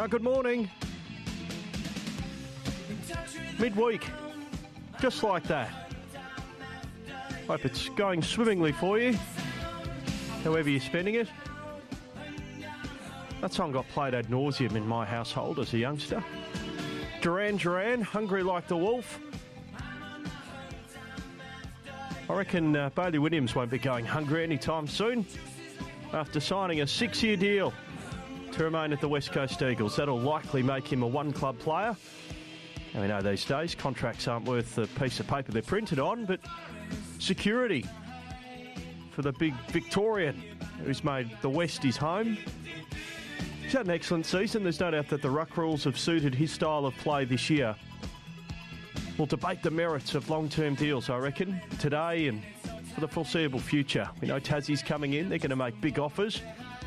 Good morning. Midweek, just like that. Hope it's going swimmingly for you, however you're spending it. That song got played ad nauseum in my household as a youngster. Duran Duran, Hungry Like the Wolf. I reckon Bailey Williams won't be going hungry anytime soon after signing a 6-year deal to remain at the West Coast Eagles. That'll likely make him a one-club player. And we know these days contracts aren't worth the piece of paper they're printed on, but security for the big Victorian who's made the West his home. He's had an excellent season. There's no doubt that the ruck rules have suited his style of play this year. We'll debate the merits of long-term deals, I reckon, today and for the foreseeable future. We know Tassie's coming in. They're going to make big offers.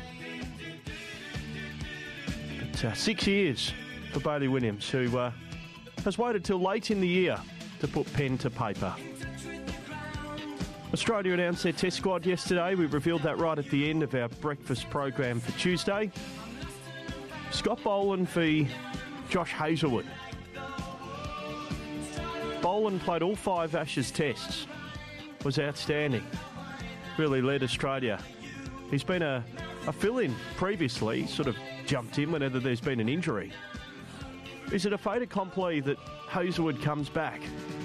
But 6 years for Bailey Williams, who has waited till late in the year to put pen to paper. Australia announced their test squad yesterday. We revealed that right at the end of our breakfast program for Tuesday. Scott Boland v Josh Hazlewood. Boland played all 5 Ashes tests. Was outstanding. Really led Australia. He's been a fill-in previously, sort of jumped in whenever there's been an injury. Is it a fait accompli that Hazlewood comes back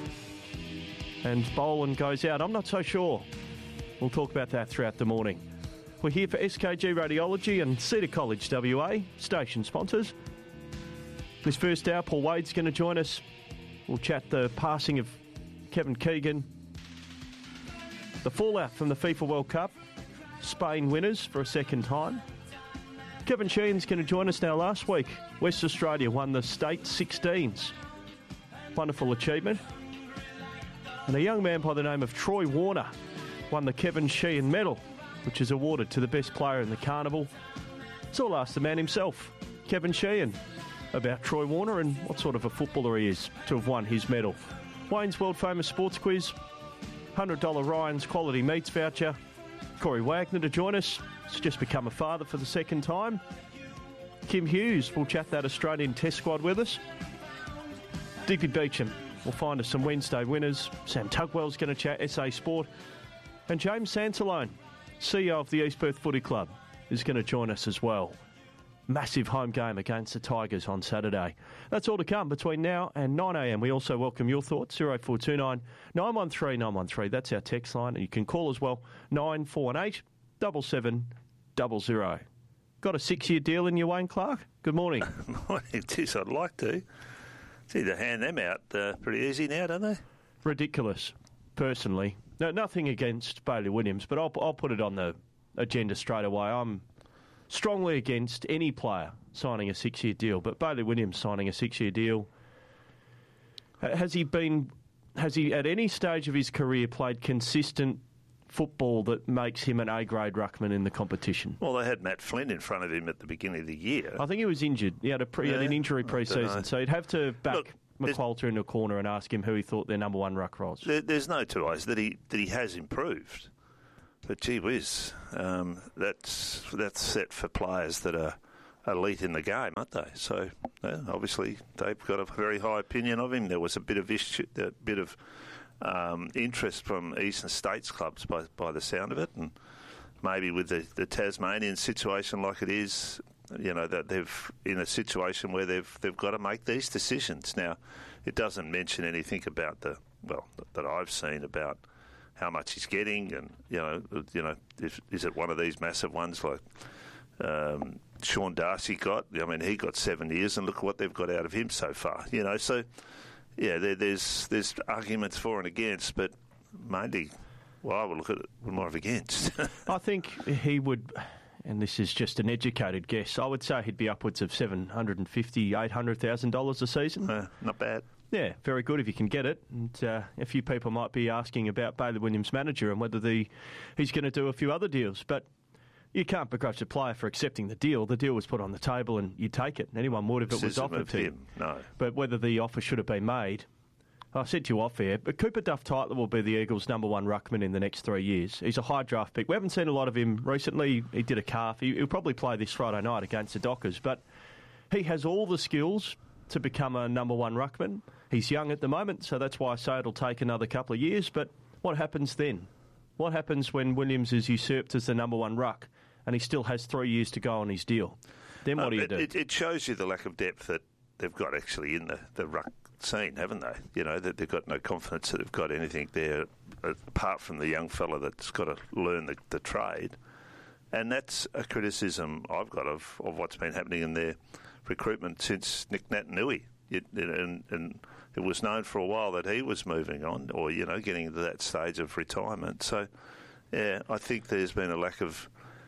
and Boland goes out? I'm not so sure. We'll talk about that throughout the morning. We're here for SKG Radiology and Cedar College WA, station sponsors. This first hour, Paul Wade's going to join us. We'll chat the passing of Kevin Keegan, the fallout from the FIFA World Cup, Spain winners for a second time. Kevin Sheehan's going to join us now. Last week, West Australia won the state 16s. Wonderful achievement. And a young man by the name of Troy Warner won the Kevin Sheehan Medal, which is awarded to the best player in the carnival. So I'll ask the man himself, Kevin Sheehan, about Troy Warner and what sort of a footballer he is to have won his medal. Wayne's world-famous sports quiz, $100 Ryan's Quality Meats voucher. Corey Wagner to join us. He's just become a father for the second time. Kim Hughes will chat that Australian test squad with us. Dippy Beecham will find us some Wednesday winners. Sam Tugwell's going to chat SA Sport. And James Sansalone, CEO of the East Perth Footy Club, is going to join us as well. Massive home game against the Tigers on Saturday. That's all to come between now and 9am. We also welcome your thoughts, 0429 913 913. That's our text line. And you can call as well, 9418 7700. Got a 6-year deal in your, Wayne Clark? Good morning. Morning, it is. I'd like to. See, to hand them out pretty easy now, don't they? Ridiculous, personally. No, nothing against Bailey Williams, but I'll put it on the agenda straight away. I'm strongly against any player signing a 6-year deal, but Bailey Williams signing a 6-year deal, has he at any stage of his career played consistent football that makes him an A-grade ruckman in the competition? Well, they had Matt Flynn in front of him at the beginning of the year. I think he was injured. He had an injury pre-season, so he'd have to back McQualter into a corner and ask him who he thought their number one ruck was. There's no two ways that he has improved. But gee whiz, that's set for players that are elite in the game, aren't they? So obviously they've got a very high opinion of him. There was a bit of interest from Eastern States clubs by the sound of it, and maybe with the Tasmanian situation like it is, you know, that they've in a situation where they've got to make these decisions. Now, it doesn't mention anything about that I've seen about how much he's getting, and you know, is it one of these massive ones like Sean Darcy got? I mean, he got 7 years, and look what they've got out of him so far. You know, so yeah, there's arguments for and against, but mainly, well, I would look at it more of against. I think he would, and this is just an educated guess, I would say he'd be upwards of $750,000, $800,000 a season. Not bad. Yeah, very good if you can get it. And a few people might be asking about Bailey Williams' manager and whether he's going to do a few other deals. But you can't begrudge a player for accepting the deal. The deal was put on the table and you take it. Anyone would if it was offered to him. No. But whether the offer should have been made, I said to you off air, but Cooper Duff-Tytler will be the Eagles' number one ruckman in the next 3 years. He's a high draft pick. We haven't seen a lot of him recently. He did a calf. He'll probably play this Friday night against the Dockers. But He has all the skills to become a number one ruckman. He's young at the moment, so that's why I say it'll take another couple of years. But what happens then? What happens when Williams is usurped as the number one ruck and he still has 3 years to go on his deal? Then what do you do? It shows you the lack of depth that they've got actually in the ruck scene, haven't they? You know, that they've got no confidence that they've got anything there apart from the young fella that's got to learn the trade. And that's a criticism I've got of what's been happening in their recruitment since Nick Naitanui. And it was known for a while that he was moving on or, you know, getting to that stage of retirement. So, yeah, I think there's been a lack of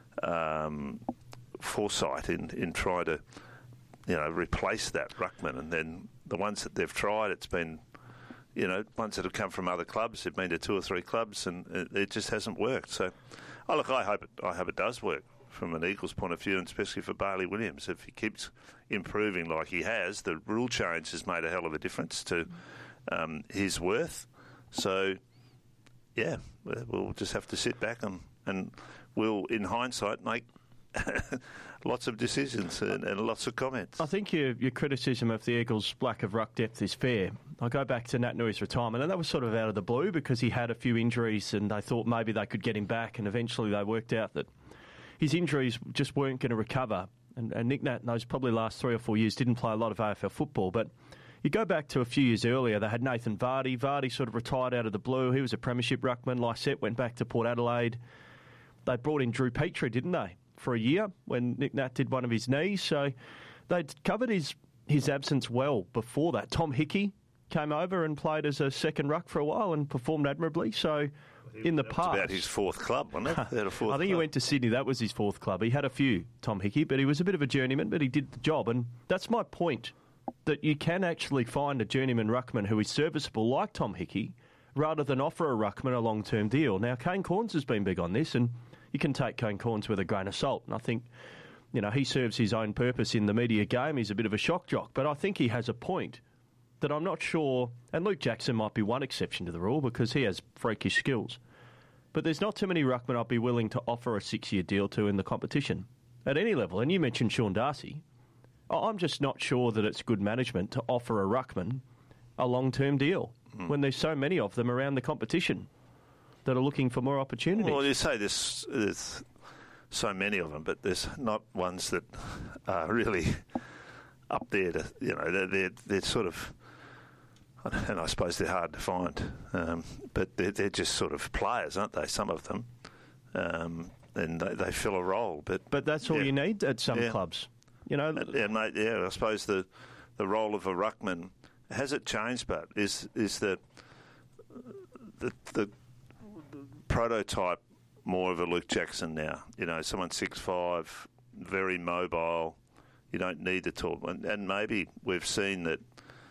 foresight in trying to, you know, replace that ruckman. And then the ones that they've tried, it's been, you know, ones that have come from other clubs. They've been to 2 or 3 clubs and it just hasn't worked. So, look, I hope it does work from an Eagles point of view, and especially for Bailey Williams. If he keeps improving like he has, the rule change has made a hell of a difference to his worth. So, yeah, we'll just have to sit back and we'll, in hindsight, make lots of decisions and lots of comments. I think your criticism of the Eagles' lack of ruck depth is fair. I go back to Naitanui retirement, and that was sort of out of the blue because he had a few injuries and they thought maybe they could get him back, and eventually they worked out that his injuries just weren't going to recover. And Nick Nat, those probably last 3 or 4 years, didn't play a lot of AFL football. But you go back to a few years earlier, they had Nathan Vardy. Vardy sort of retired out of the blue. He was a premiership ruckman. Lysette went back to Port Adelaide. They brought in Drew Petrie, didn't they, for a year when Nick Nat did one of his knees. So they'd covered his absence well before that. Tom Hickey came over and played as a second ruck for a while and performed admirably. So in the past, about his 4th club, wasn't it? I think he went to Sydney. That was his 4th club. He had a few, Tom Hickey, but he was a bit of a journeyman, but he did the job. And that's my point, that you can actually find a journeyman ruckman who is serviceable like Tom Hickey rather than offer a ruckman a long-term deal. Now, Kane Cornes has been big on this, and you can take Kane Cornes with a grain of salt. And I think, you know, he serves his own purpose in the media game. He's a bit of a shock jock, but I think he has a point that I'm not sure, and Luke Jackson might be one exception to the rule because he has freakish skills. But there's not too many ruckmen I'd be willing to offer a 6-year deal to in the competition at any level. And you mentioned Sean Darcy. I'm just not sure that it's good management to offer a ruckman a long-term deal when there's so many of them around the competition that are looking for more opportunities. Well, you say there's so many of them, but there's not ones that are really up there to, you know, they're sort of, and I suppose they're hard to find, but they're just sort of players, aren't they, some of them? And they fill a role. But that's all you need at some clubs. You know, mate, I suppose the role of a ruckman, has it changed, but is the prototype more of a Luke Jackson now? You know, someone 6'5", very mobile, you don't need the tall one. And maybe we've seen that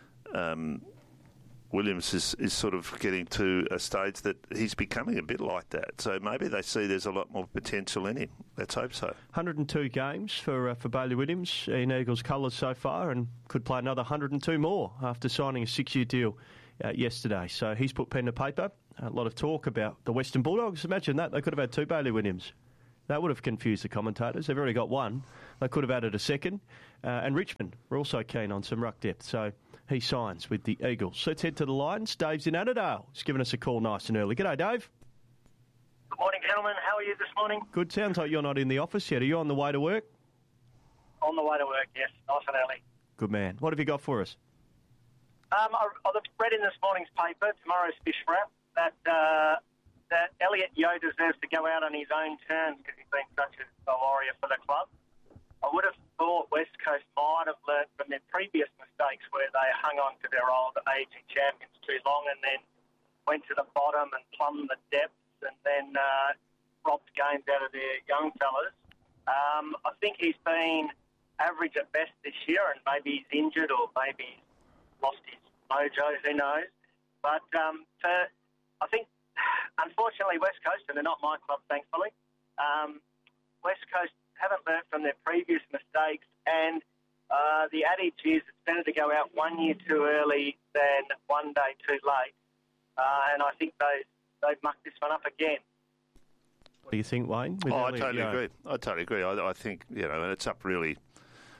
Williams is sort of getting to a stage that he's becoming a bit like that. So maybe they see there's a lot more potential in him. Let's hope so. 102 games for Bailey Williams in Eagles colours so far, and could play another 102 more after signing a 6-year deal yesterday. So he's put pen to paper. A lot of talk about the Western Bulldogs. Imagine that. They could have had 2 Bailey Williams. That would have confused the commentators. They've already got 1. They could have added a second. And Richmond were also keen on some ruck depth. So he signs with the Eagles. Let's head to the Lions. Dave's in Annandale. He's given us a call nice and early. G'day, Dave. Good morning, gentlemen. How are you this morning? Good. Sounds like you're not in the office yet. Are you on the way to work? On the way to work, yes. Nice and early. Good man. What have you got for us? I read in this morning's paper, tomorrow's fish wrap, that Elliot Yeo deserves to go out on his own terms because he's been such a warrior for the club. I would have thought West Coast might have learnt from their previous mistakes where they hung on to their old aging champions too long and then went to the bottom and plumbed the depths and then robbed games out of their young fellas. I think he's been average at best this year, and maybe he's injured or maybe he's lost his mojo, who knows. But I think, unfortunately, West Coast, and they're not my club, thankfully, West Coast haven't learnt from their previous mistakes, and the adage is it's better to go out 1 year too early than 1 day too late. And I think they've mucked this one up again. What do you think, Wayne? I totally agree. I think, and it's up really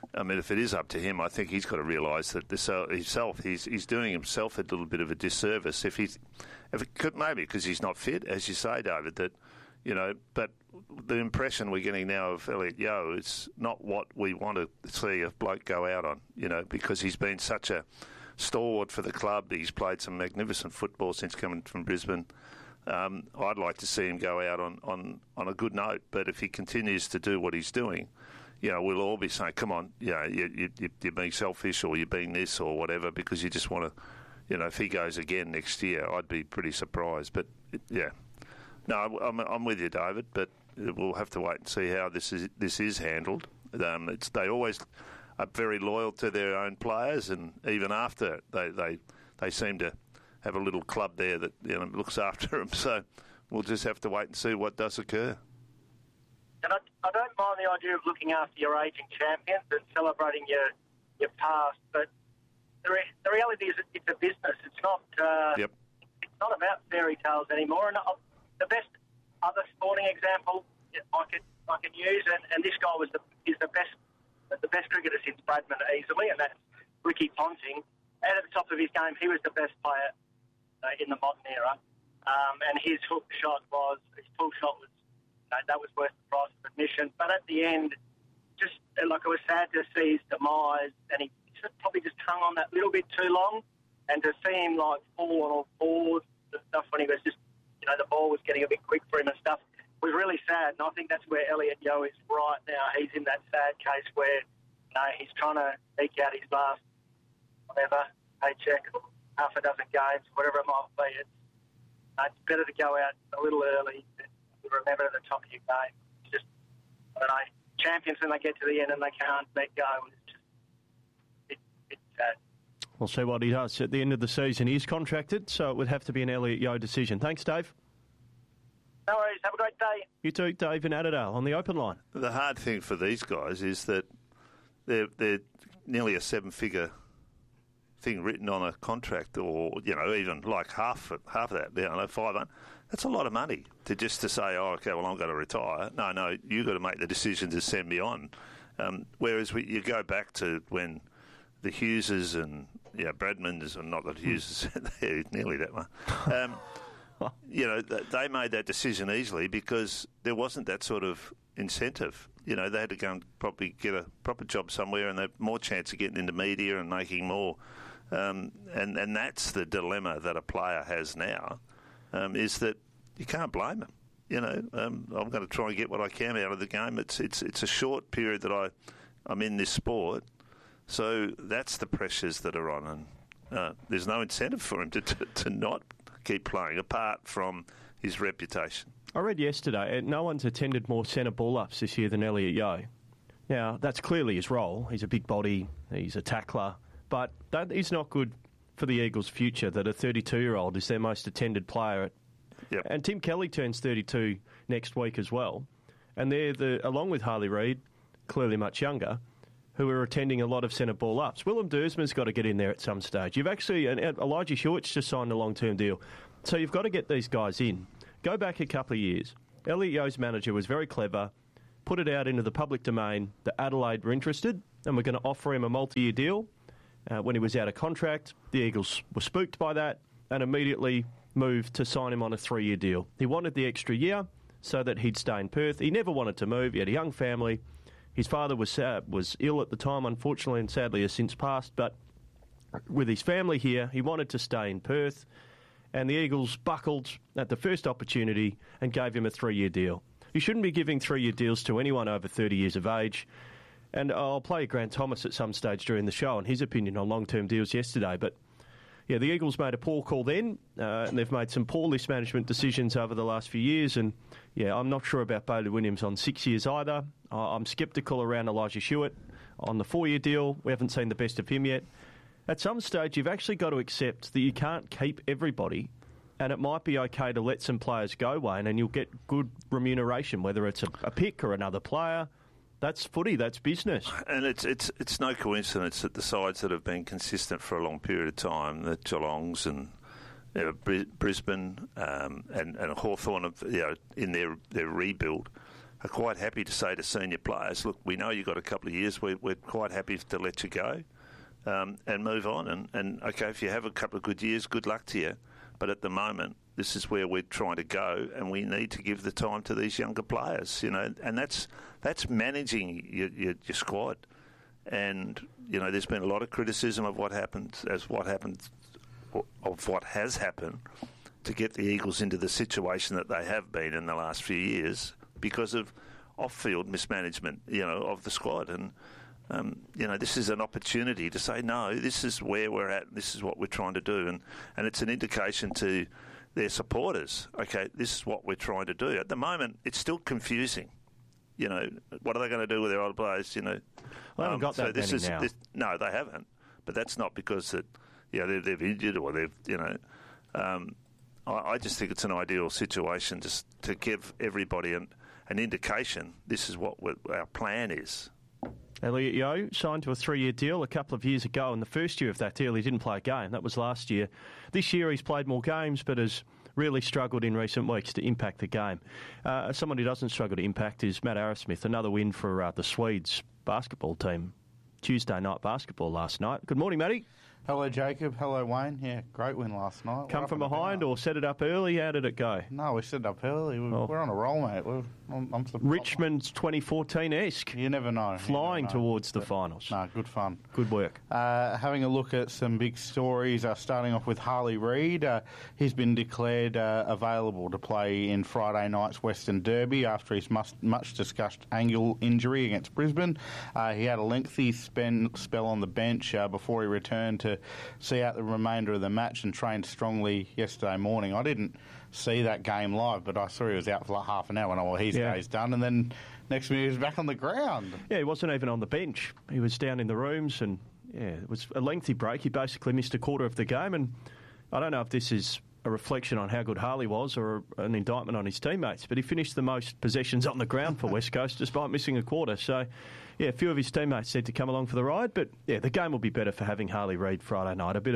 I mean, if it is up to him, I think he's got to realise that he's doing himself a little bit of a disservice if it could, maybe because he's not fit, as you say, David. That but the impression we're getting now of Elliot Yeo is not what we want to see a bloke go out on. Because he's been such a stalwart for the club. He's played some magnificent football since coming from Brisbane. I'd like to see him go out on a good note. But if he continues to do what he's doing, we'll all be saying, come on, you're being selfish or you're being this or whatever because you just want to, if he goes again next year, I'd be pretty surprised. But, no, I'm with you, David, but we'll have to wait and see how this is handled. They always are very loyal to their own players, and even after they seem to have a little club there that looks after them. So we'll just have to wait and see what does occur. And I don't mind the idea of looking after your aging champions and celebrating your past, but the reality is it's a business. It's not. It's not about fairy tales anymore. And the best other sporting example I could use, and this guy is the best cricketer since Bradman easily, and that's Ricky Ponting. At the top of his game, he was the best player in the modern era, and his pull shot was that was worth the price of admission. But at the end, just it was sad to see his demise, and he probably just hung on that little bit too long, and to see him fall on all fours and stuff when he was just, the ball was getting a bit quick for him and stuff, was really sad. And I think that's where Elliot Yeo is right now. He's in that sad case where he's trying to eke out his last paycheck or half a dozen games, whatever it might be. It's better to go out a little early and remember at the top of your game. It's just, champions when they get to the end and they can't let go. It's sad. We'll see what he does at the end of the season. He's contracted, so it would have to be an Elliot Yeo decision. Thanks, Dave. No worries. Have a great day. You too, Dave in Adelaide on the open line. The hard thing for these guys is that they're nearly a seven-figure thing written on a contract, or even like half of that, 500. That's a lot of money to say, oh, okay, well, I'm going to retire. No, you've got to make the decision to send me on. Whereas you go back to when the Hugheses and Bradmans, and not that Hughes is nearly that one. They made that decision easily because there wasn't that sort of incentive. They had to go and probably get a proper job somewhere, and they had more chance of getting into media and making more. And that's the dilemma that a player has now, is that you can't blame them. I'm going to try and get what I can out of the game. It's a short period that I'm in this sport, so that's the pressures that are on, and there's no incentive for him to not keep playing, apart from his reputation. I read yesterday, no one's attended more centre ball-ups this year than Elliot Yeo. Now, that's clearly his role. He's a big body, he's a tackler, but that is not good for the Eagles' future, that a 32-year-old is their most attended player. Yep. And Tim Kelly turns 32 next week as well. And they're along with Harley Reid, clearly much younger, who are attending a lot of centre ball-ups. Willem Dersman's got to get in there at some stage. You've actually, and Elijah Hewitt's just signed a long-term deal. So you've got to get these guys in. Go back a couple of years. Elliot Yeo's manager was very clever, put it out into the public domain that Adelaide were interested and were going to offer him a multi-year deal. When he was out of contract, the Eagles were spooked by that and immediately moved to sign him on a 3-year deal. He wanted the extra year so that he'd stay in Perth. He never wanted to move. He had a young family. His father was ill at the time, unfortunately, and sadly has since passed. But with his family here, he wanted to stay in Perth. And the Eagles buckled at the first opportunity and gave him a 3-year deal. You shouldn't be giving 3-year deals to anyone over 30 years of age. And I'll play Grant Thomas at some stage during the show on his opinion on long-term deals yesterday. But, yeah, the Eagles made a poor call then, and they've made some poor list management decisions over the last few years. And, yeah, I'm not sure about Bailey Williams on 6 years either. I'm sceptical around Elijah Hewitt on the 4-year deal. We haven't seen the best of him yet. At some stage, you've actually got to accept that you can't keep everybody, and it might be okay to let some players go, Wayne, and you'll get good remuneration, whether it's a pick or another player. That's footy, that's business. And it's no coincidence that the sides that have been consistent for a long period of time, the Geelongs and Brisbane and Hawthorn, in their rebuild, are quite happy to say to senior players, look, we know you've got a couple of years. We're quite happy to let you go and move on. And okay, if you have a couple of good years, good luck to you. But at the moment, this is where we're trying to go, and we need to give the time to these younger players, and that's managing your squad. And, there's been a lot of criticism of what has happened to get the Eagles into the situation that they have been in the last few years because of off-field mismanagement, of the squad. And, this is an opportunity to say, no, this is where we're at, this is what we're trying to do. And it's an indication to their supporters, okay, this is what we're trying to do. At the moment, it's still confusing. What are they going to do with their old players? They haven't got that many now. No, they haven't. But that's not because that, they've injured or they've, I just think it's an ideal situation just to give everybody an indication. This is what our plan is. Elliot Yeo signed to a 3-year deal a couple of years ago, and the first year of that deal he didn't play a game. That was last year. This year he's played more games but has really struggled in recent weeks to impact the game. Someone who doesn't struggle to impact is Matt Arrowsmith, another win for the Swedes basketball team. Tuesday night basketball last night. Good morning, Matty. Hello, Jacob. Hello, Wayne. Yeah, great win last night. Come from behind or set it up early? How did it go? No, we set it up early. We're on a roll, mate. I'm Richmond's 2014-esque. You never know. Flying towards the finals. No, good fun. Good work. Having a look at some big stories, starting off with Harley Reid. He's been declared available to play in Friday night's Western Derby after his much-discussed ankle injury against Brisbane. He had a lengthy spell on the bench before he returned to see out the remainder of the match and trained strongly yesterday morning. I didn't see that game live, but I saw he was out for like half an hour when his day's done, and then next minute he was back on the ground. Yeah, he wasn't even on the bench. He was down in the rooms, and it was a lengthy break. He basically missed a quarter of the game, and I don't know if this is a reflection on how good Harley was or an indictment on his teammates, but he finished the most possessions on the ground for West Coast despite missing a quarter. So, a few of his teammates said to come along for the ride, but the game will be better for having Harley Reid Friday night. A bit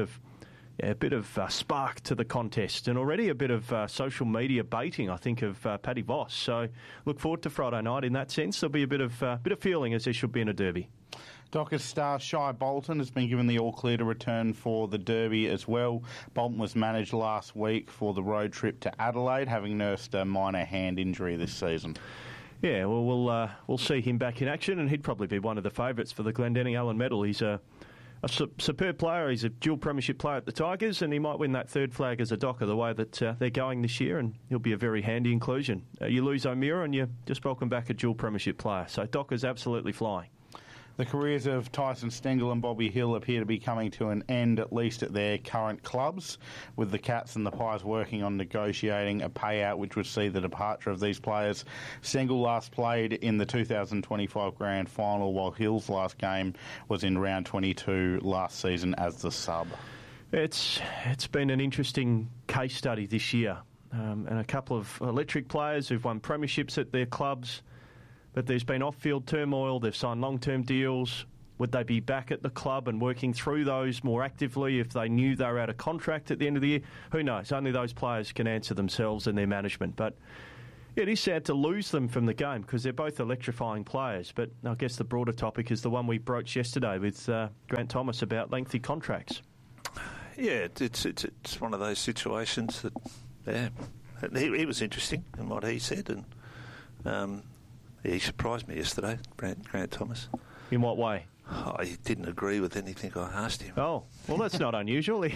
of spark to the contest, and already a bit of social media baiting, I think, of Paddy Voss. So look forward to Friday night in that sense. There'll be a bit of feeling, as there should be in a derby. Dockers star Shai Bolton has been given the all-clear to return for the Derby as well. Bolton was managed last week for the road trip to Adelaide, having nursed a minor hand injury this season. Yeah, well, we'll see him back in action, and he'd probably be one of the favourites for the Glendenning Allen Medal. He's a superb player. He's a dual premiership player at the Tigers, and he might win that third flag as a Docker the way that they're going this year, and he'll be a very handy inclusion. You lose O'Meara, and you just welcome back a dual premiership player. So Docker's absolutely flying. The careers of Tyson Stengel and Bobby Hill appear to be coming to an end, at least at their current clubs, with the Cats and the Pies working on negotiating a payout which would see the departure of these players. Stengel last played in the 2025 Grand Final, while Hill's last game was in round 22 last season as the sub. It's been an interesting case study this year, and a couple of electric players who've won premierships at their clubs. But there's been off-field turmoil. They've signed long-term deals. Would they be back at the club and working through those more actively if they knew they were out of contract at the end of the year? Who knows? Only those players can answer themselves and their management. But it is sad to lose them from the game because they're both electrifying players. But I guess the broader topic is the one we broached yesterday with Grant Thomas about lengthy contracts. Yeah, it's one of those situations that, he was interesting in what he said, and he surprised me yesterday, Grant Thomas. In what way? He didn't agree with anything I asked him. Oh, well, that's not unusual.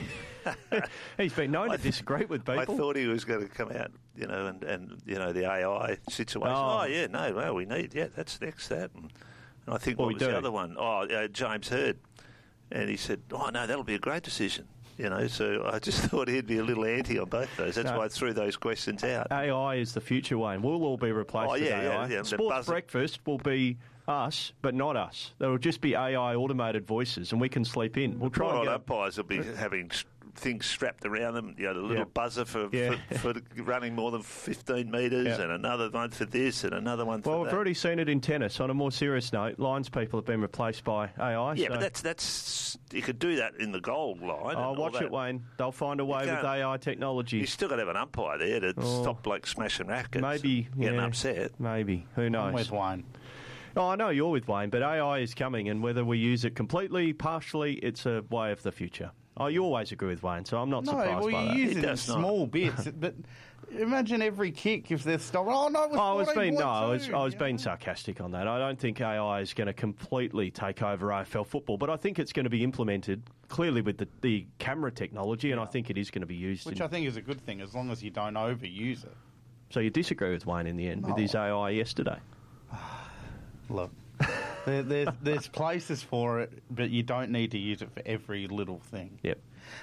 He's been known to disagree with people. I thought he was going to come out, and the AI situation. We need, that's next, that. And I think what was the other one? James Hird. And he said, that'll be a great decision. So I just thought he'd be a little anti on both those. That's why I threw those questions out. AI is the future, Wayne. We'll all be replaced with AI. Yeah. Sports Breakfast will be us, but not us. There will just be AI automated voices, and we can sleep in. We'll try. Umpires will be having things strapped around them. You know, the little buzzer for running more than 15 metres, and another one for this, and another one for that. Well, we've already seen it in tennis. On a more serious note, lines people have been replaced by AI. Yeah, but that's you could do that in the goal line. Oh, watch it, Wayne. They'll find a way with AI technology. You still got to have an umpire there to stop blokes smashing rackets. Maybe getting upset. Maybe. Who knows? I'm with Wayne. Oh, I know you're with Wayne, but AI is coming, and whether we use it completely, partially, it's a way of the future. Oh, you always agree with Wayne, so I'm not surprised by that. No, you use it in small bits, but imagine every kick if they're stopped. Oh, no, it was I was being sarcastic on that. I don't think AI is going to completely take over AFL football, but I think it's going to be implemented clearly with the camera technology, and I think it is going to be used. Which I think is a good thing, as long as you don't overuse it. So you disagree with Wayne in the end with his AI yesterday? Look, there's places for it, but you don't need to use it for every little thing. Yep.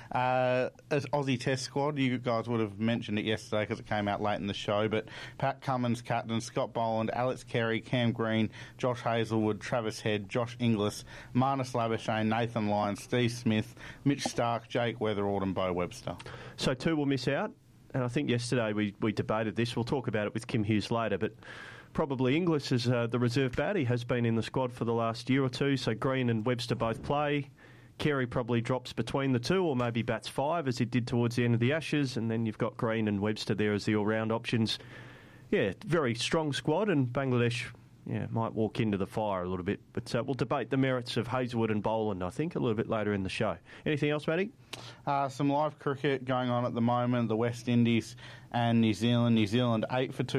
As Aussie Test squad, you guys would have mentioned it yesterday because it came out late in the show, but Pat Cummins, captain, Scott Boland, Alex Carey, Cam Green, Josh Hazelwood, Travis Head, Josh Inglis, Marnus Labuschagne, Nathan Lyons, Steve Smith, Mitch Stark, Jake Weatherald and Bo Webster. So 2 will miss out, and I think yesterday we debated this. We'll talk about it with Kim Hughes later, but probably Inglis is the reserve bat. He has been in the squad for the last year or two, so Green and Webster both play. Carey probably drops between the two, or maybe bats 5 as he did towards the end of the Ashes, and then you've got Green and Webster there as the all-round options. Yeah, very strong squad, and Bangladesh might walk into the fire a little bit. But we'll debate the merits of Hazelwood and Boland, I think, a little bit later in the show. Anything else, Matty? Some live cricket going on at the moment. The West Indies and New Zealand. New Zealand 8 for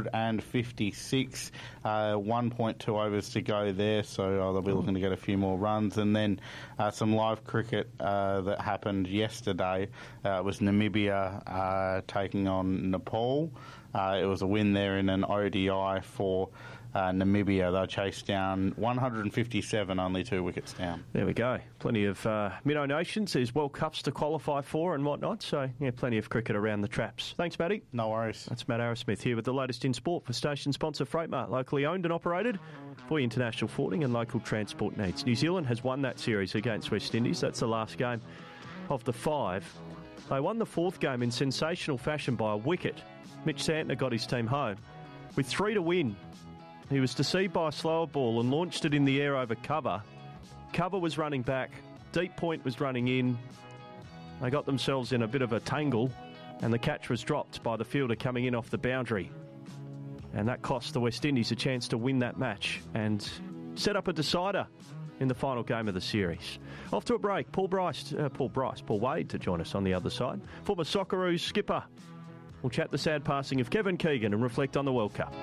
256. 1.2 overs to go there, so they'll be looking to get a few more runs. And then some live cricket that happened yesterday was Namibia taking on Nepal. It was a win there in an ODI for Namibia. They chased down 157, only 2 wickets down. There we go. Plenty of Minnow Nations. There's World Cups to qualify for and whatnot. So, plenty of cricket around the traps. Thanks, Matty. No worries. That's Matt Arrowsmith here with the latest in sport for station sponsor Freightmart, locally owned and operated for international forwarding and local transport needs. New Zealand has won that series against West Indies. That's the last game of the 5. They won the 4th game in sensational fashion by a wicket. Mitch Santner got his team home with 3 to win. He was deceived by a slower ball and launched it in the air over cover. Cover was running back. Deep point was running in. They got themselves in a bit of a tangle, and the catch was dropped by the fielder coming in off the boundary. And that cost the West Indies a chance to win that match and set up a decider in the final game of the series. Off to a break. Paul Wade to join us on the other side. Former Socceroos skipper. We'll chat the sad passing of Kevin Keegan and reflect on the World Cup.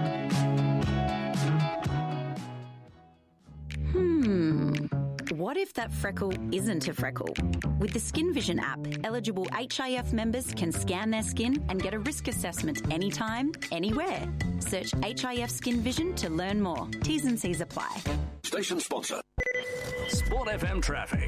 What if that freckle isn't a freckle? With the Skin Vision app, eligible HIF members can scan their skin and get a risk assessment anytime, anywhere. Search HIF Skin Vision to learn more. T's and C's apply. Station sponsor. Sport FM traffic.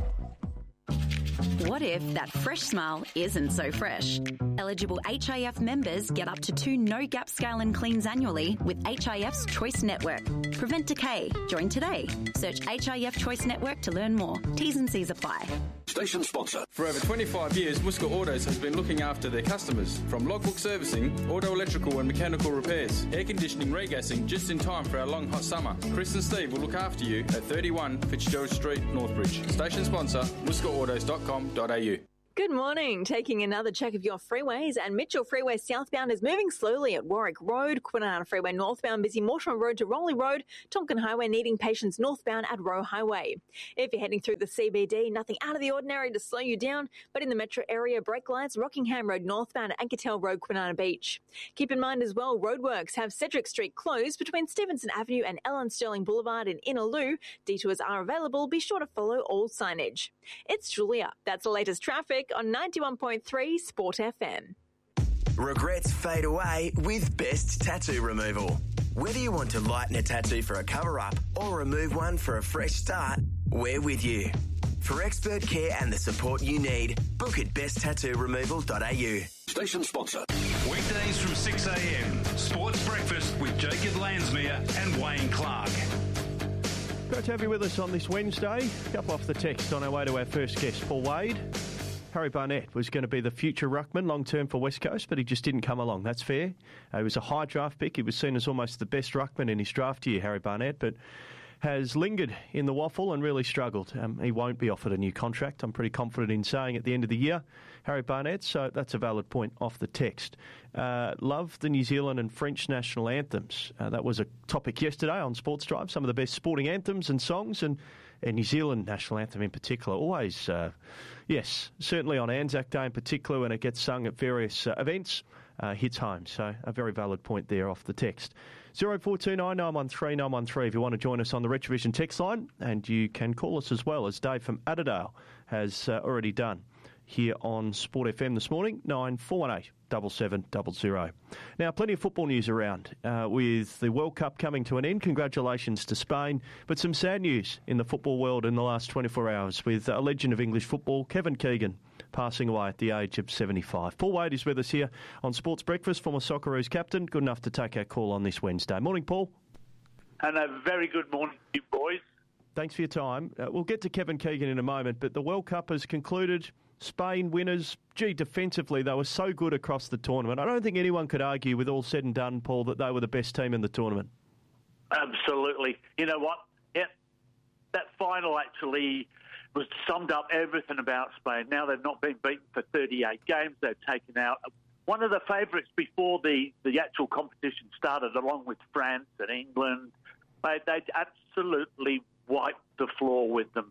What if that fresh smile isn't so fresh? Eligible HIF members get up to 2 no-gap scale and cleans annually with HIF's Choice Network. Prevent decay. Join today. Search HIF Choice Network to learn more. T's and C's apply. Station sponsor. For over 25 years, Muscat Autos has been looking after their customers. From logbook servicing, auto electrical and mechanical repairs, air conditioning, regassing, just in time for our long hot summer. Chris and Steve will look after you at 31 Fitzgerald Street, Northbridge. Station sponsor, muscatautos.com.au. Good morning. Taking another check of your freeways, and Mitchell Freeway southbound is moving slowly at Warwick Road, Kwinana Freeway northbound busy Mortimer Road to Rowley Road, Tonkin Highway needing patience northbound at Roe Highway. If you're heading through the CBD, nothing out of the ordinary to slow you down, but in the metro area, brake lights, Rockingham Road northbound at Ankertel Road, Kwinana Beach. Keep in mind as well, roadworks have Cedric Street closed between Stevenson Avenue and Ellen Sterling Boulevard in Innaloo. Detours are available. Be sure to follow all signage. It's Julia. That's the latest traffic on 91.3 Sport FM. Regrets fade away with Best Tattoo Removal. Whether you want to lighten a tattoo for a cover-up or remove one for a fresh start, we're with you. For expert care and the support you need, book at besttattooremoval.au. Station sponsor. Weekdays from 6 a.m. Sports Breakfast with Jacob Lansmere and Wayne Clark. Great to have you with us on this Wednesday. A couple off the text on our way to our first guest, Paul Wade. Harry Barnett was going to be the future ruckman long-term for West Coast, but he just didn't come along. That's fair. He was a high draft pick. He was seen as almost the best ruckman in his draft year, Harry Barnett, but has lingered in the waffle and really struggled. He won't be offered a new contract, I'm pretty confident in saying, at the end of the year, Harry Barnett, so that's a valid point off the text. Love the New Zealand and French national anthems. That was a topic yesterday on Sports Drive, some of the best sporting anthems and songs, and New Zealand national anthem in particular. Always, yes, certainly on Anzac Day in particular when it gets sung at various events, hits home. So a very valid point there off the text. 0429 913 913 if you want to join us on the Retrovision text line, and you can call us as well, as Dave from Adderdale has already done here on Sport FM this morning, 9418 7700. Now, plenty of football news around with the World Cup coming to an end. Congratulations to Spain, but some sad news in the football world in the last 24 hours with a legend of English football, Kevin Keegan, passing away at the age of 75. Paul Wade is with us here on Sports Breakfast, former Socceroos captain, good enough to take our call on this Wednesday. Morning, Paul. And a very good morning to you, boys. Thanks for your time. We'll get to Kevin Keegan in a moment, but the World Cup has concluded. Spain winners. Gee, defensively, they were so good across the tournament. I don't think anyone could argue, with all said and done, Paul, that they were the best team in the tournament. Absolutely. You know what? Yeah, that final actually was summed up everything about Spain. Now they've not been beaten for 38 games. They've taken out one of the favourites before the actual competition started, along with France and England. They absolutely wiped the floor with them.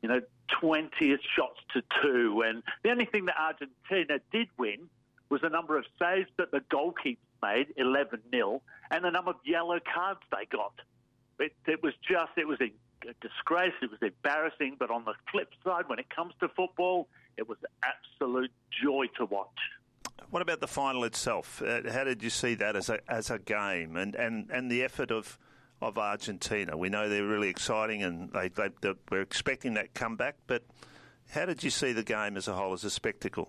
20 shots to 2. And the only thing that Argentina did win was the number of saves that the goalkeepers made, 11-0, and the number of yellow cards they got. It was a disgrace. It was embarrassing. But on the flip side, when it comes to football, it was absolute joy to watch. What about the final itself? How did you see that as a game and the effort of Argentina? We know they're really exciting and we're expecting that comeback, but how did you see the game as a whole, as a spectacle?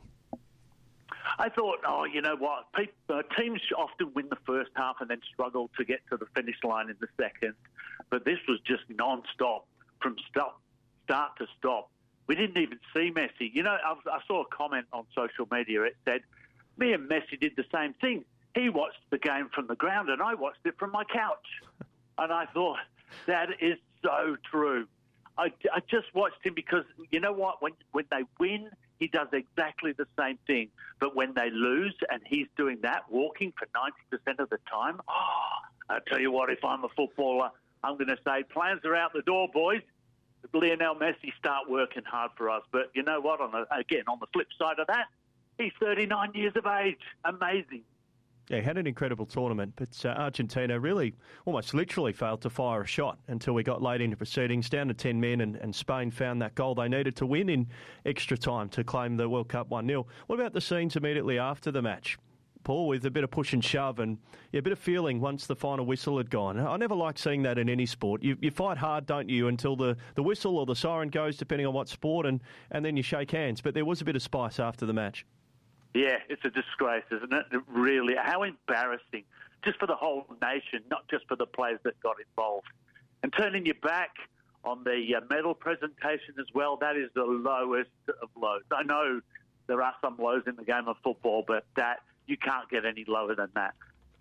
I thought, you know what? Teams often win the first half and then struggle to get to the finish line in the second, but this was just non-stop from start to stop. We didn't even see Messi. I saw a comment on social media. It said, me and Messi did the same thing. He watched the game from the ground and I watched it from my couch. And I thought, that is so true. I just watched him because, you know what, when they win, he does exactly the same thing. But when they lose and he's doing that, walking for 90% of the time, I tell you what, if I'm a footballer, I'm going to say, plans are out the door, boys. Lionel Messi, start working hard for us. But you know what, on the flip side of that, he's 39 years of age. Amazing. Yeah, he had an incredible tournament, but Argentina really almost literally failed to fire a shot until we got late into proceedings, down to 10 men, and Spain found that goal they needed to win in extra time to claim the World Cup 1-0. What about the scenes immediately after the match, Paul, with a bit of push and shove and a bit of feeling once the final whistle had gone? I never like seeing that in any sport. You fight hard, don't you, until the whistle or the siren goes, depending on what sport, and then you shake hands. But there was a bit of spice after the match. Yeah, it's a disgrace, isn't it? Really, how embarrassing, just for the whole nation, not just for the players that got involved. And turning your back on the medal presentation as well, that is the lowest of lows. I know there are some lows in the game of football, but that you can't get any lower than that.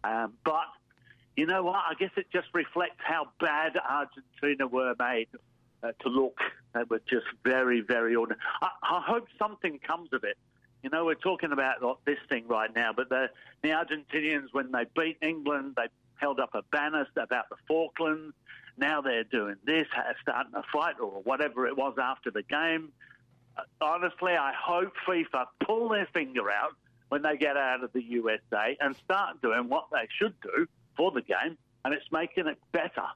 But you know what? I guess it just reflects how bad Argentina were made to look. They were just very, very ordinary. I hope something comes of it. We're talking about this thing right now, but the Argentinians, when they beat England, they held up a banner about the Falklands. Now they're doing this, starting a fight or whatever it was after the game. Honestly, I hope FIFA pull their finger out when they get out of the USA and start doing what they should do for the game, and it's making it better.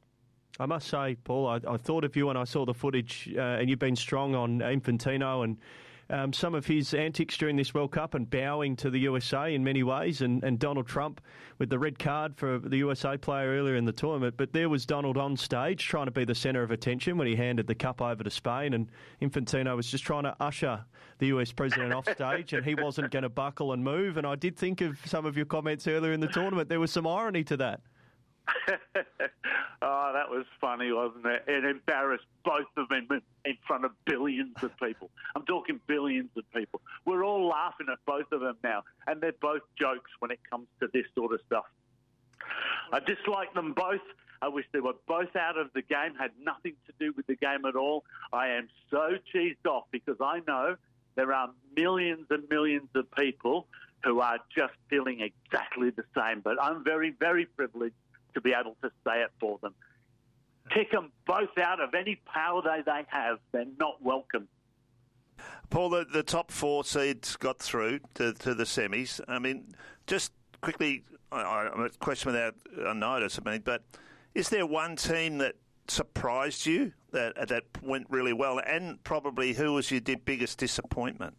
I must say, Paul, I thought of you when I saw the footage, and you've been strong on Infantino and some of his antics during this World Cup and bowing to the USA in many ways, and Donald Trump with the red card for the USA player earlier in the tournament. But there was Donald on stage trying to be the centre of attention when he handed the cup over to Spain, and Infantino was just trying to usher the US president off stage, and he wasn't going to buckle and move. And I did think of some of your comments earlier in the tournament. There was some irony to that. Oh, that was funny, wasn't it? It embarrassed both of them in front of billions of people. I'm talking billions of people. We're all laughing at both of them now, and they're both jokes when it comes to this sort of stuff. I dislike them both. I wish they were both out of the game, had nothing to do with the game at all. I am so cheesed off because I know there are millions and millions of people who are just feeling exactly the same. But I'm very, very privileged to be able to say it for them. Kick them both out of any power they have. They're not welcome. Paul, the top 4 seeds got through to the semis. I mean, just quickly, a question without a notice, but is there one team that surprised you that went really well? And probably who was your biggest disappointment?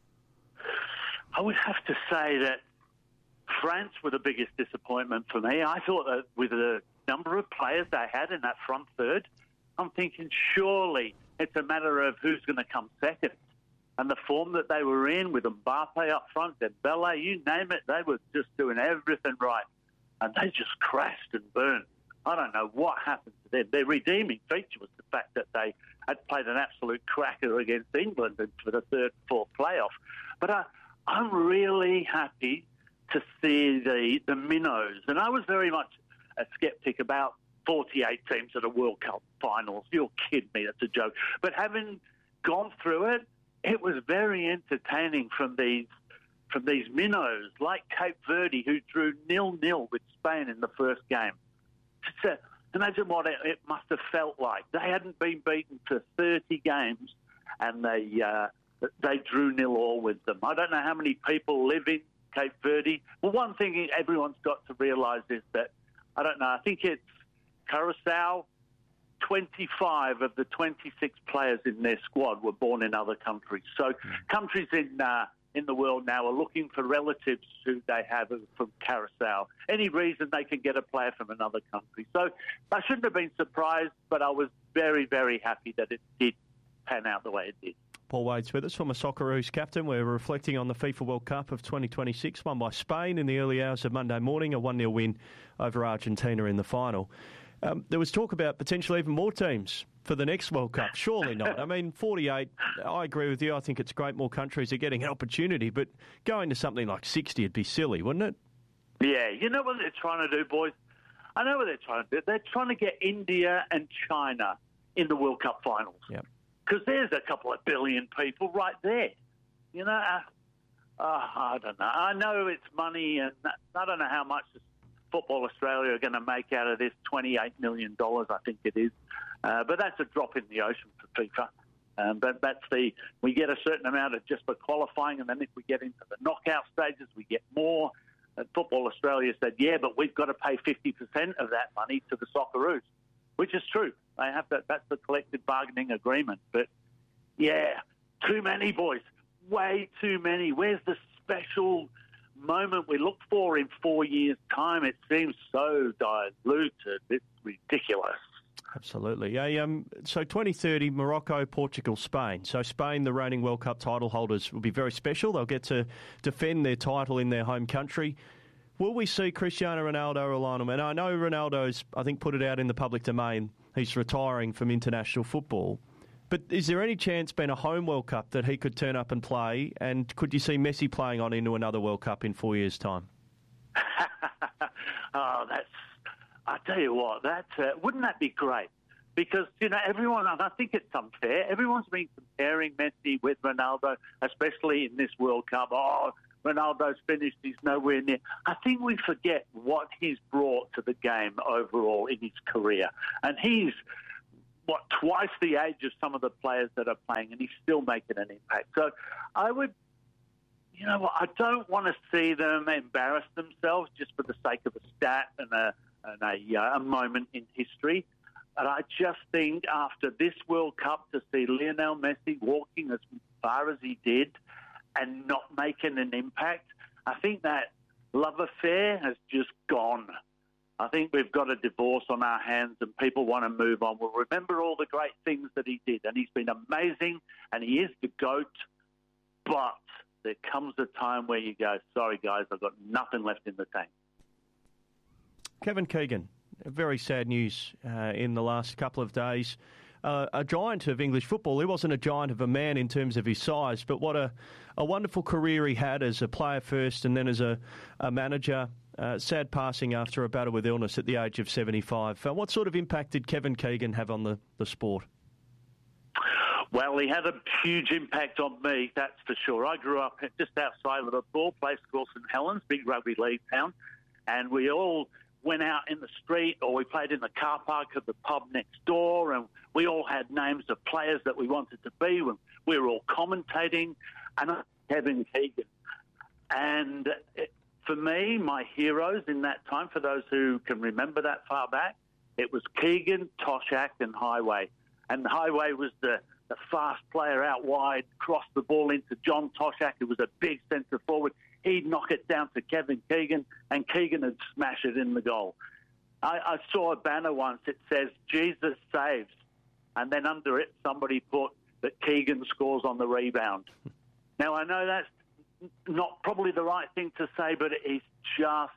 I would have to say that France were the biggest disappointment for me. I thought that with the number of players they had in that front third, I'm thinking surely it's a matter of who's going to come second. And the form that they were in with Mbappe up front, Dembele, you name it, they were just doing everything right. And they just crashed and burned. I don't know what happened to them. Their redeeming feature was the fact that they had played an absolute cracker against England for the third, fourth playoff. But I'm really happy to see the minnows. And I was very much a sceptic about 48 teams at a World Cup finals. You're kidding me, that's a joke. But having gone through it, it was very entertaining from these minnows, like Cape Verde, who drew 0-0 with Spain in the first game. Imagine what it must have felt like. They hadn't been beaten for 30 games, and they drew 0-0 with them. I don't know how many people live in Cape Verde. Well, one thing everyone's got to realise is that, I don't know, I think it's Curacao, 25 of the 26 players in their squad were born in other countries. So countries in the world now are looking for relatives who they have from Curacao. Any reason they can get a player from another country. So I shouldn't have been surprised, but I was very, very happy that it did pan out the way it did. Paul Wade's with us, former Socceroos captain. We're reflecting on the FIFA World Cup of 2026, won by Spain in the early hours of Monday morning, a 1-0 win over Argentina in the final. There was talk about potentially even more teams for the next World Cup. Surely not. I mean, 48, I agree with you. I think it's great more countries are getting an opportunity, but going to something like 60 would be silly, wouldn't it? Yeah, you know what they're trying to do, boys? I know what they're trying to do. They're trying to get India and China in the World Cup finals. Yep. Because there's a couple of billion people right there. You know, I don't know. I know it's money, and I don't know how much Football Australia are going to make out of this, $28 million, I think it is. But that's a drop in the ocean for FIFA. But we get a certain amount of just for qualifying, and then if we get into the knockout stages, we get more. And Football Australia said, yeah, but we've got to pay 50% of that money to the Socceroos, which is true. They have that's the collective bargaining agreement. But, yeah, too many, boys. Way too many. Where's the special moment we look for in 4 years' time? It seems so diluted. It's ridiculous. Absolutely. So 2030, Morocco, Portugal, Spain. So Spain, the reigning World Cup title holders, will be very special. They'll get to defend their title in their home country. Will we see Cristiano Ronaldo or Lionel Messi? I know Ronaldo's, I think, put it out in the public domain. He's retiring from international football. But is there any chance, being a home World Cup, that he could turn up and play? And could you see Messi playing on into another World Cup in 4 years' time? I tell you what, wouldn't that be great? Because, you know, everyone, and I think it's unfair, everyone's been comparing Messi with Ronaldo, especially in this World Cup. Oh, Ronaldo's finished, he's nowhere near. I think we forget what he's brought to the game overall in his career. And he's, twice the age of some of the players that are playing, and he's still making an impact. So I would, you know what, I don't want to see them embarrass themselves just for the sake of a stat and a moment in history. And I just think after this World Cup, to see Lionel Messi walking as far as he did and not making an impact, I think that love affair has just gone. I think we've got a divorce on our hands and people want to move on. We'll remember all the great things that he did, and he's been amazing, and he is the GOAT, but there comes a time where you go, sorry, guys, I've got nothing left in the tank. Kevin Keegan, Very sad news in the last couple of days. A giant of English football. He wasn't a giant of a man in terms of his size, but what a wonderful career he had as a player first and then as a manager. Sad passing after a battle with illness at the age of 75. What sort of impact did Kevin Keegan have on the sport? Well, he had a huge impact on me, that's for sure. I grew up just outside Liverpool, place called St Helens, big rugby league town, and we all went out in the street or we played in the car park of the pub next door, and we all had names of players that we wanted to be when we were all commentating, and Kevin Keegan. And for me, my heroes in that time, for those who can remember that far back, it was Keegan, Toshack and Highway. And Highway was the fast player out wide, crossed the ball into John Toshack, who was a big centre forward. He'd knock it down to Kevin Keegan, and Keegan would smash it in the goal. I saw a banner once, it says, Jesus saves. And then under it, somebody put that Keegan scores on the rebound. Now, I know that's not probably the right thing to say, but he's just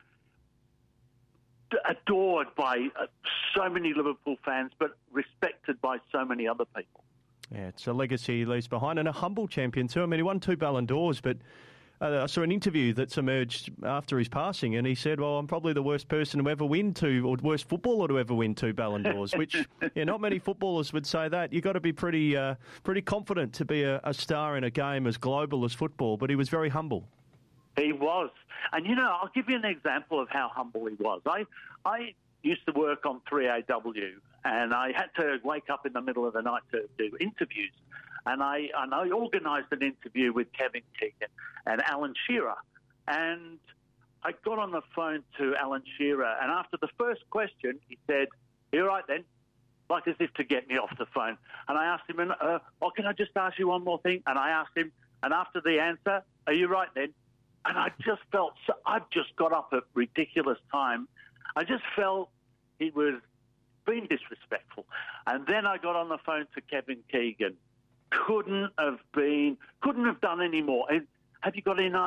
adored by so many Liverpool fans, but respected by so many other people. Yeah, it's a legacy he leaves behind, and a humble champion too. I mean, he won 2 Ballon d'Ors, but I saw an interview that's emerged after his passing, and he said, well, I'm probably the worst person to ever win 2, or worst footballer to ever win 2 Ballon d'Ors, which not many footballers would say that. You've got to be pretty confident to be a star in a game as global as football, but he was very humble. He was. And, I'll give you an example of how humble he was. I used to work on 3AW, and I had to wake up in the middle of the night to do interviews. And I organised an interview with Kevin Keegan and Alan Shearer. And I got on the phone to Alan Shearer, and after the first question, he said, "You all right then?" Like as if to get me off the phone. And I asked him, can I just ask you one more thing? And I asked him, and after the answer, "Are you right then?" And I just felt, I'd just got up at ridiculous time. I just felt he was being disrespectful. And then I got on the phone to Kevin Keegan. Couldn't have done any more. Have you got any?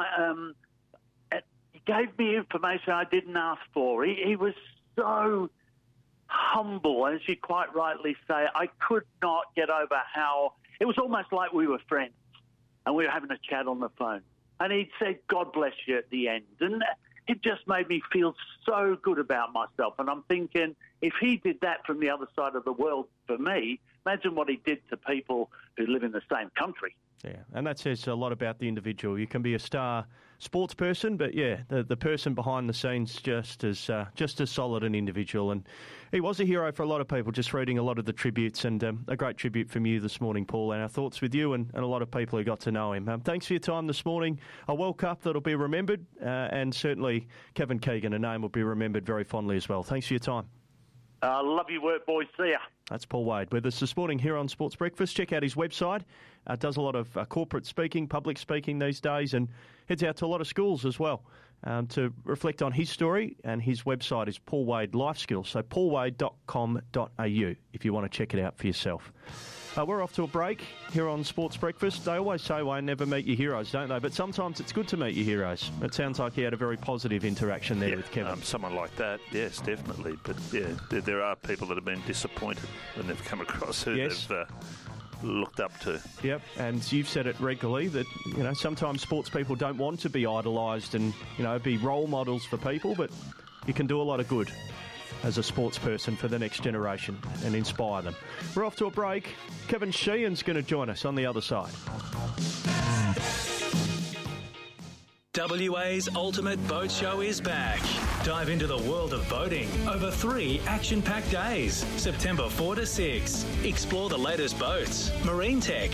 He gave me information I didn't ask for. He was so humble, as you quite rightly say. I could not get over how it was almost like we were friends and we were having a chat on the phone. And he'd said, "God bless you" at the end. And it just made me feel so good about myself. And I'm thinking, if he did that from the other side of the world for me, imagine what he did to people who live in the same country. Yeah, and that says a lot about the individual. You can be a star sports person, but the person behind the scenes just as solid an individual. And he was a hero for a lot of people, just reading a lot of the tributes, and a great tribute from you this morning, Paul, and our thoughts with you and a lot of people who got to know him. Thanks for your time this morning. A World Cup that'll be remembered, and certainly Kevin Keegan, a name will be remembered very fondly as well. Thanks for your time. Love your work, boys. See ya. That's Paul Wade with us this morning here on Sports Breakfast. Check out his website. Does a lot of corporate speaking, public speaking these days, and heads out to a lot of schools as well to reflect on his story. And his website is Paul Wade Life Skills, so paulwade.com.au if you want to check it out for yourself. We're off to a break here on Sports Breakfast. They always say, Wayne, never meet your heroes, don't they? But sometimes it's good to meet your heroes. It sounds like he had a very positive interaction there with Kevin. Someone like that, yes, definitely. But, there are people that have been disappointed when they've come across who they've looked up to. Yep, and you've said it regularly that, sometimes sports people don't want to be idolised and, be role models for people, but you can do a lot of good as a sports person for the next generation and inspire them. We're off to a break. Kevin Sheehan's going to join us on the other side. WA's Ultimate Boat Show is back. Dive into the world of boating over 3 action-packed days, September 4 to 6. Explore the latest boats, marine tech,